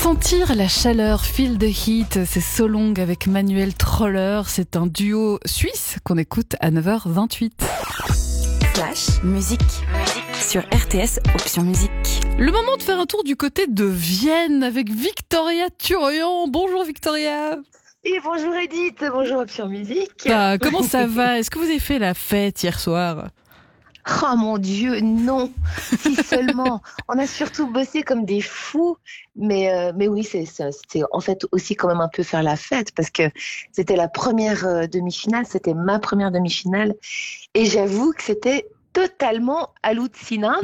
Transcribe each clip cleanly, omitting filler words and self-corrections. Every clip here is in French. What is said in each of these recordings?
Sentir la chaleur, feel the heat, c'est So Long avec Manuel Troller. C'est un duo suisse qu'on écoute à 9h28. Flash, musique sur RTS, option musique. Le moment de faire un tour du côté de Vienne avec Victoria Turian. Bonjour Victoria. Et bonjour Edith, bonjour Option Musique. Comment ça va ? Est-ce que vous avez fait la fête hier soir ? Oh mon Dieu, non. Si seulement. On a surtout bossé comme des fous. Mais oui, c'était en fait aussi quand même un peu faire la fête parce que c'était la première demi-finale, c'était ma première demi-finale. Et j'avoue que c'était totalement hallucinante.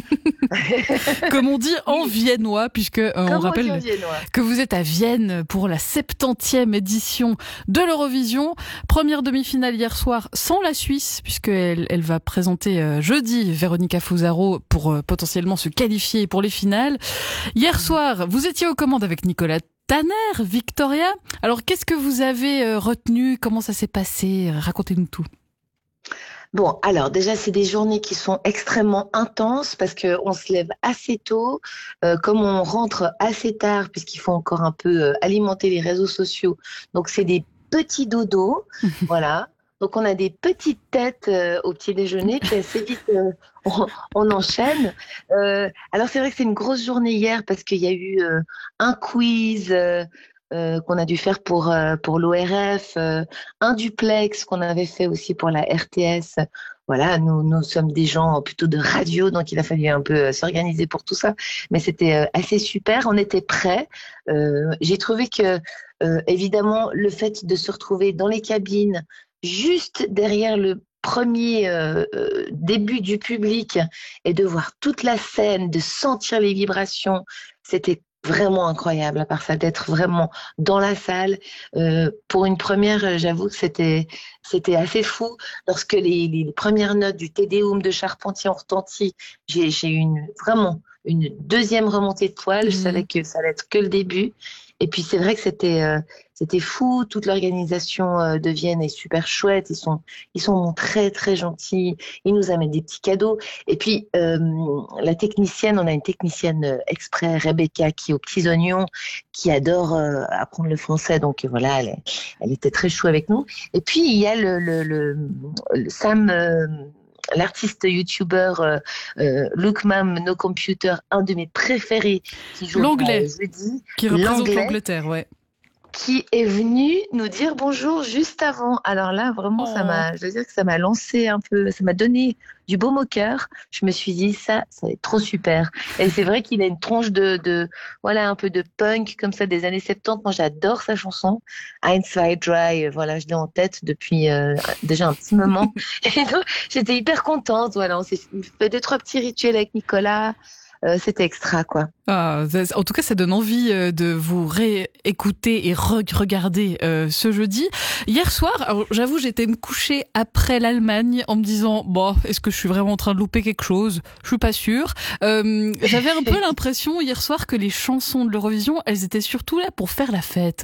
Comme on dit en viennois, puisque on rappelle que vous êtes à Vienne pour la 70e édition de l'Eurovision. Première demi-finale hier soir sans la Suisse, puisqu'elle va présenter jeudi Véronica Fusaro pour potentiellement se qualifier pour les finales. Hier soir, vous étiez aux commandes avec Nicolas Tanner, Victoria. Alors, qu'est-ce que vous avez retenu ? Comment ça s'est passé ? Racontez-nous tout. Bon, alors déjà, c'est des journées qui sont extrêmement intenses parce que on se lève assez tôt, comme on rentre assez tard puisqu'il faut encore un peu alimenter les réseaux sociaux. Donc, c'est des petits dodos, voilà. Donc, on a des petites têtes au petit déjeuner, puis assez vite, on enchaîne. Alors, c'est vrai que c'est une grosse journée hier parce qu'il y a eu un quiz qu'on a dû faire pour l'ORF, un duplex qu'on avait fait aussi pour la RTS. Voilà, nous sommes des gens plutôt de radio, donc il a fallu un peu s'organiser pour tout ça. Mais c'était assez super, on était prêts. J'ai trouvé que, évidemment, le fait de se retrouver dans les cabines, juste derrière le premier début du public et de voir toute la scène, de sentir les vibrations, c'était vraiment incroyable, à part ça, d'être vraiment dans la salle. Pour une première, j'avoue que c'était assez fou. Lorsque les premières notes du Te Deum de Charpentier ont retenti, j'ai eu vraiment une deuxième remontée de poil. Je savais que ça allait être que le début. Et puis c'est vrai que c'était fou. Toute l'organisation de Vienne est super chouette. Ils sont très très gentils. Ils nous amènent des petits cadeaux. Et puis la technicienne, on a une technicienne exprès, Rebecca, qui est aux petits oignons, qui adore apprendre le français. Donc voilà, elle était très chou avec nous. Et puis il y a le Sam. L'artiste youtubeur Look Mam No Computer, un de mes préférés, qui joue l'anglais, jeudi, qui représente l'Angleterre, ouais. Qui est venu nous dire bonjour juste avant. Alors là, vraiment, je veux dire que ça m'a lancé un peu, ça m'a donné du baume au cœur. Je me suis dit, ça va être trop super. Et c'est vrai qu'il a une tronche voilà, un peu de punk, comme ça, des années 70. Moi, j'adore sa chanson. Eins, zwei, drei. Voilà, je l'ai en tête depuis déjà un petit moment. Et donc, j'étais hyper contente. Voilà, on s'est fait 2-3 petits rituels avec Nicolas. C'était extra, quoi. En tout cas, ça donne envie de vous réécouter et regarder ce jeudi. Hier soir, alors, j'avoue, j'étais me coucher après l'Allemagne en me disant, bon, est-ce que je suis vraiment en train de louper quelque chose ? Je suis pas sûre. J'avais un peu l'impression hier soir que les chansons de l'Eurovision, elles étaient surtout là pour faire la fête.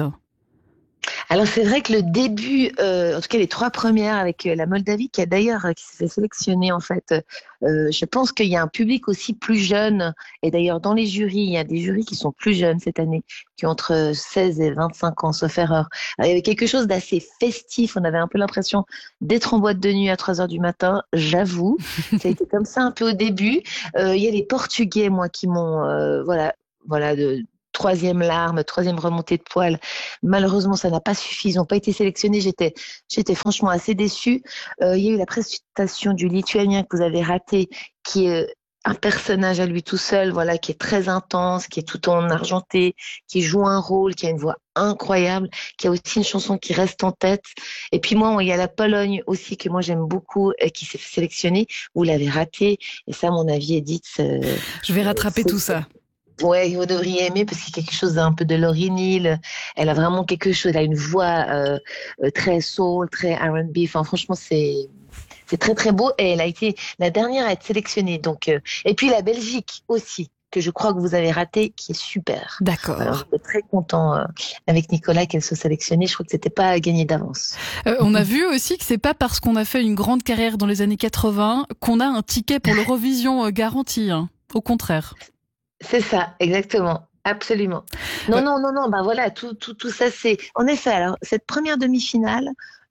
Alors c'est vrai que le début, en tout cas les 3 premières avec la Moldavie qui s'est fait sélectionner en fait, je pense qu'il y a un public aussi plus jeune, et d'ailleurs dans les jurys, il y a des jurys qui sont plus jeunes cette année, qui ont entre 16 et 25 ans, sauf erreur. Alors, il y avait quelque chose d'assez festif, on avait un peu l'impression d'être en boîte de nuit à 3 heures du matin, j'avoue, ça a été comme ça un peu au début. Il y a les Portugais, moi, qui m'ont, voilà, troisième larme, troisième remontée de poil. Malheureusement, ça n'a pas suffi. Ils n'ont pas été sélectionnés. J'étais franchement assez déçue. Il y a eu la prestation du Lituanien que vous avez raté, qui est un personnage à lui tout seul, voilà, qui est très intense, qui est tout en argenté, qui joue un rôle, qui a une voix incroyable, qui a aussi une chanson qui reste en tête. Et puis moi, il y a la Pologne aussi que moi j'aime beaucoup, qui s'est sélectionnée. Vous l'avez raté. Et ça, à mon avis, Edith, je vais rattraper tout ça. Ouais, vous devriez aimer parce qu'il y a quelque chose d'un peu de Lauryn Hill. Elle a vraiment quelque chose, elle a une voix très soul, très R&B. Enfin, franchement, c'est très très beau et elle a été la dernière à être sélectionnée. Donc, et puis la Belgique aussi, que je crois que vous avez raté, qui est super. D'accord. Alors, je suis très content avec Nicolas qu'elle soit sélectionnée. Je crois que c'était pas gagné d'avance. On a vu aussi que c'est pas parce qu'on a fait une grande carrière dans les années 80 qu'on a un ticket pour l'Eurovision garanti. Hein. Au contraire. C'est ça, exactement. Absolument. Non. Bah voilà, tout ça, c'est. En effet, alors, cette première demi-finale,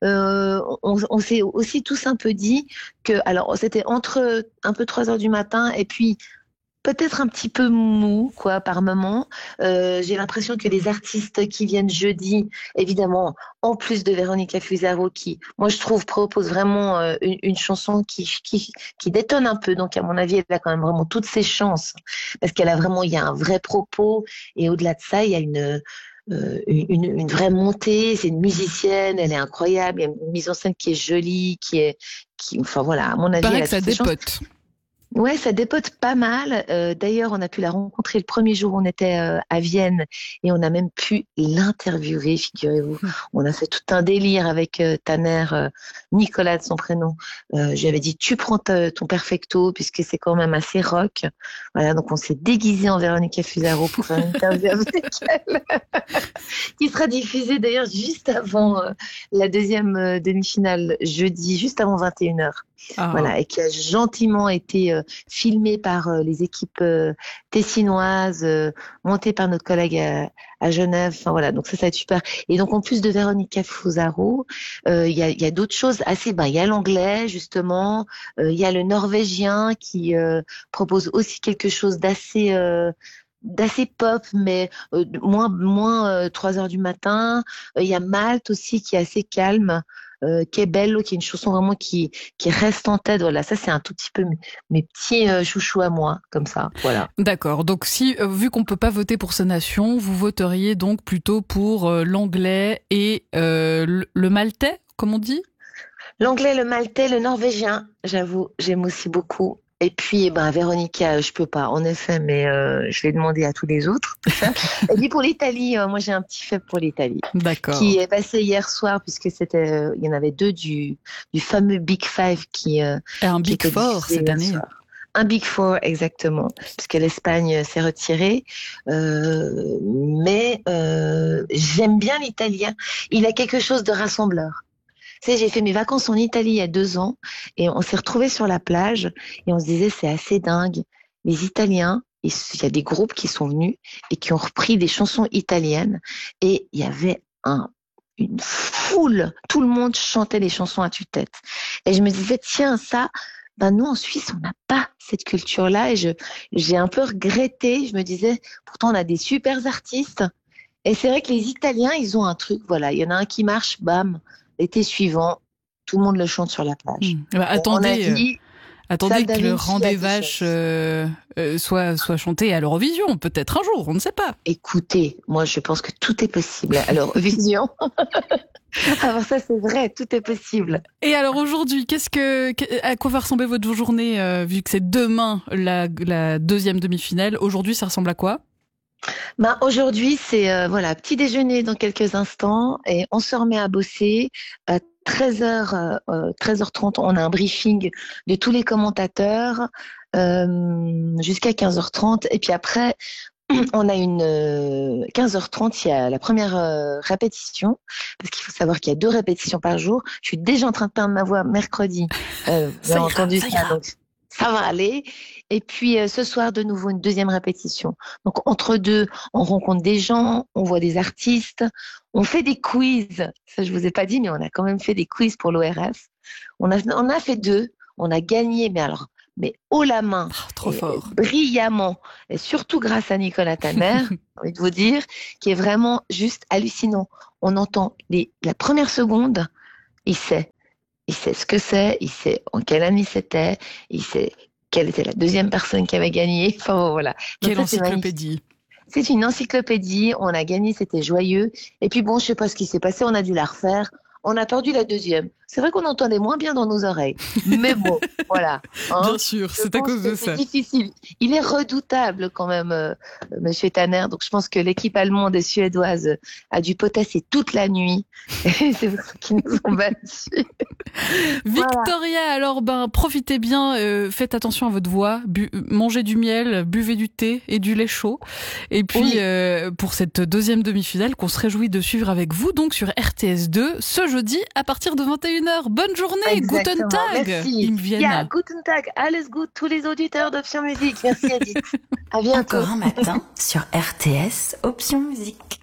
on s'est aussi tous un peu dit que, alors, c'était entre un peu 3 heures du matin et puis peut-être un petit peu mou, quoi, par moment. J'ai l'impression que les artistes qui viennent jeudi, évidemment, en plus de Véronica Fusaro, qui, moi, je trouve, propose vraiment une chanson qui détonne un peu. Donc, à mon avis, elle a quand même vraiment toutes ses chances. Parce il y a un vrai propos. Et au-delà de ça, il y a une vraie montée. C'est une musicienne, elle est incroyable. Il y a une mise en scène qui est jolie, enfin voilà, à mon avis, paraît elle a que ça toutes ses chances. dépote. Ouais, ça dépote pas mal. D'ailleurs, on a pu la rencontrer le premier jour où on était à Vienne et on a même pu l'interviewer, figurez-vous. On a fait tout un délire avec Tanner, Nicolas de son prénom. Je lui avais dit, tu prends ton perfecto puisque c'est quand même assez rock. Voilà, donc on s'est déguisé en Véronica Fusaro pour faire une interview avec elle, qui sera diffusée d'ailleurs juste avant la deuxième demi-finale jeudi, juste avant 21h. Voilà, et qui a gentiment été filmé par les équipes tessinoises, monté par notre collègue à Genève. Enfin voilà, donc ça va être super. Et donc en plus de Véronica Fusaro, il y a d'autres choses assez. Il y a l'anglais justement, il y a le norvégien qui propose aussi quelque chose d'assez pop, mais moins 3 heures du matin. Il y a Malte aussi qui est assez calme. Qui est Bello, qui est une chanson vraiment qui reste en tête. Voilà, ça c'est un tout petit peu mes petits chouchous à moi, comme ça. Voilà. D'accord. Donc si, vu qu'on peut pas voter pour ces nations, vous voteriez donc plutôt pour l'anglais et le maltais, comme on dit ? L'anglais, le maltais, le norvégien, j'avoue, j'aime aussi beaucoup. Et puis, Véronica, je peux pas, en effet, mais je vais demander à tous les autres. Et puis pour l'Italie, moi j'ai un petit faible pour l'Italie. D'accord. Qui est passé hier soir, puisque c'était, il y en avait 2 du fameux Big Five qui. Et un Big Four cette année. Un Big Four, exactement, puisque l'Espagne s'est retirée. Mais j'aime bien l'italien. Il a quelque chose de rassembleur. Tu sais, j'ai fait mes vacances en Italie il y a 2 ans et on s'est retrouvés sur la plage et on se disait c'est assez dingue. Les Italiens, il y a des groupes qui sont venus et qui ont repris des chansons italiennes et il y avait une foule. Tout le monde chantait les chansons à tue-tête. Et je me disais tiens ça, nous en Suisse on n'a pas cette culture-là et j'ai un peu regretté. Je me disais pourtant on a des super artistes et c'est vrai que les Italiens ils ont un truc. Voilà, il y en a un qui marche, bam. L'été suivant, tout le monde le chante sur la plage. Attendez que le Rang des Vaches soit chanté à l'Eurovision, peut-être un jour, on ne sait pas. Écoutez, moi je pense que tout est possible à l'Eurovision. Alors ça c'est vrai, tout est possible. Et alors aujourd'hui, à quoi va ressembler votre journée, vu que c'est demain la deuxième demi-finale? Aujourd'hui, ça ressemble à quoi? Aujourd'hui, c'est petit déjeuner dans quelques instants et on se remet à bosser. À 13h30, on a un briefing de tous les commentateurs jusqu'à 15h30 et puis après on a 15h30, il y a la première répétition parce qu'il faut savoir qu'il y a 2 répétitions par jour. Je suis déjà en train de perdre ma voix mercredi. Vous avez entendu ça, donc ça va aller. Et puis ce soir, de nouveau, une deuxième répétition. Donc entre deux, on rencontre des gens, on voit des artistes, on fait des quiz. Ça, je vous ai pas dit, mais on a quand même fait des quiz pour l'ORF. On a fait 2, on a gagné, mais haut la main, trop fort, brillamment, et surtout grâce à Nicolas Tanner, j'ai envie de vous dire, qui est vraiment juste hallucinant. On entend la première seconde, il sait ce que c'est, il sait en quelle année c'était, il sait quelle était la deuxième personne qui avait gagné. Enfin voilà. Quelle encyclopédie. C'est une encyclopédie, on a gagné, c'était joyeux. Et puis je sais pas ce qui s'est passé, on a dû la refaire. On a perdu la deuxième. C'est vrai qu'on entendait moins bien dans nos oreilles. Mais bon, voilà. Bien sûr, c'est à cause de ça. C'est difficile. Il est redoutable quand même, Monsieur Tanner. Donc je pense que l'équipe allemande et suédoise a dû potasser toute la nuit. Et c'est pour ça qu'ils nous ont battus. Victoria, alors profitez bien, faites attention à votre voix, mangez du miel, buvez du thé et du lait chaud. Et puis pour cette deuxième demi-finale qu'on se réjouit de suivre avec vous donc sur RTS 2 ce jeudi à partir de 21h. Berliner. Bonne journée, Guten Tag. Merci. Ja, Guten Tag, alles gut, tous les auditeurs d'Option Musique. Merci Edith. À bientôt. Encore un matin sur RTS Option Musique.